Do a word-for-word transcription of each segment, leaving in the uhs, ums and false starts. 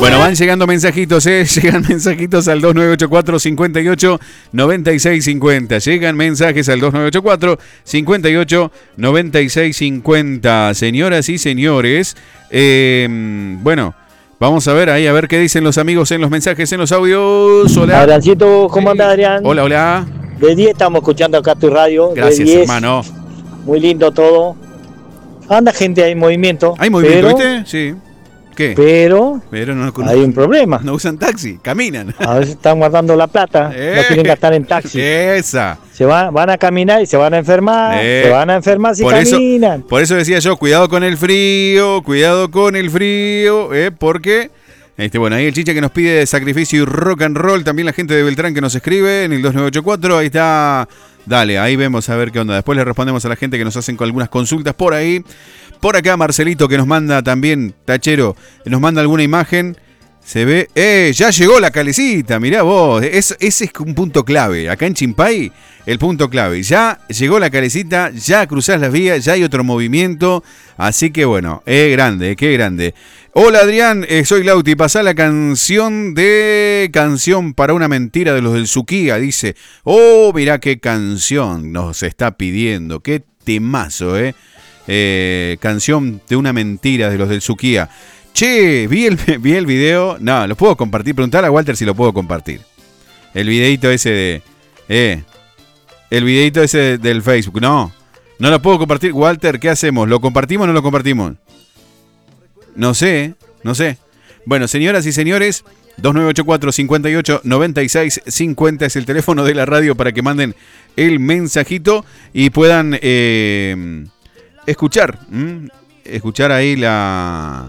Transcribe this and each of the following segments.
Bueno, van llegando mensajitos, ¿eh? Llegan mensajitos al dos nueve ocho cuatro, cincuenta y ocho, noventa y seis cincuenta. Llegan mensajes al dos nueve ocho cuatro, cincuenta y ocho, noventa y seis cincuenta. Señoras y señores, eh, bueno, vamos a ver ahí, a ver qué dicen los amigos en los mensajes, en los audios. Hola. Adriancito, ¿cómo anda, Adrián? Hola, hola. De diez estamos escuchando acá tu radio. Gracias, de diez. hermano. Muy lindo todo. Anda gente, hay movimiento. ¿Hay movimiento, pero, viste? Sí. ¿Qué? Pero, pero no, no, hay un problema. No usan taxi, caminan. A veces están guardando la plata, Eh, no quieren gastar en taxi. Esa. Se van, van a caminar y se van a enfermar. Eh, se van a enfermar si por caminan. Eso, por eso decía yo, cuidado con el frío, cuidado con el frío, eh, porque... Este, bueno, ahí el Chicha que nos pide sacrificio y rock and roll. También la gente de Beltrán que nos escribe en el dos nueve ocho cuatro. Ahí está. Dale, ahí vemos a ver qué onda. Después le respondemos a la gente que nos hacen con algunas consultas por ahí. Por acá Marcelito que nos manda también, Tachero, nos manda alguna imagen. Se ve, ¡eh! Ya llegó la calecita, mirá vos. Es, ese es un punto clave. Acá en Chimpay, el punto clave. Ya llegó la calecita, ya cruzás las vías, ya hay otro movimiento. Así que bueno, es grande, qué grande. Hola Adrián, eh, soy Lauti. Pasá la canción de Canción para una mentira de los del Suquía. Dice, oh, mirá qué canción nos está pidiendo. Qué temazo, eh. eh canción de una mentira de los del Suquía. Che, vi el, vi el video. No, lo puedo compartir. Preguntar a Walter si lo puedo compartir. El videito ese de... Eh, el videito ese del Facebook. No, no lo puedo compartir. Walter, ¿qué hacemos? ¿Lo compartimos o no lo compartimos? No sé, no sé. Bueno, señoras y señores, dos nueve ocho cuatro, cincuenta y ocho, noventa y seis cincuenta es el teléfono de la radio para que manden el mensajito y puedan eh, escuchar. ¿m? Escuchar ahí la...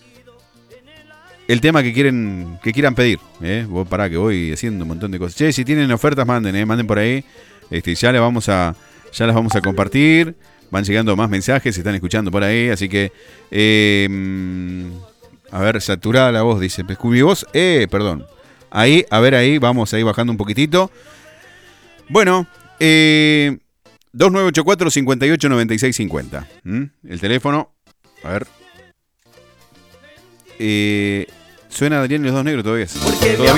el tema que quieren que quieran pedir, ¿eh? Vos pará que voy haciendo un montón de cosas. Che, si tienen ofertas, manden, ¿eh? Manden por ahí. Este, ya les vamos a, ya las vamos a compartir. Van llegando más mensajes, se están escuchando por ahí, así que... Eh, a ver, saturada la voz, dice. Mi voz, eh, perdón. Ahí, a ver ahí, vamos ahí bajando un poquitito. Bueno, eh, dos nueve ocho cuatro, cincuenta y ocho, noventa y seis cincuenta. ¿Mm? El teléfono, a ver... Eh, suena Adrián y los dos negros todavía. Todavía